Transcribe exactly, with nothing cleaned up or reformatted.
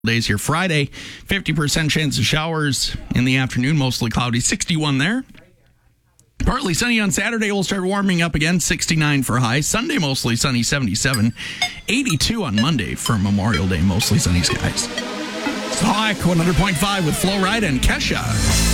Days here. Friday, fifty percent chance of showers in the afternoon, mostly cloudy, sixty-one there. Partly sunny on Saturday. We'll start warming up again, sixty-nine for high. Sunday, mostly sunny, seventy-seven. eighty-two on Monday for Memorial Day, mostly sunny skies. Hawk one hundred point five with Flo Rida and Kesha.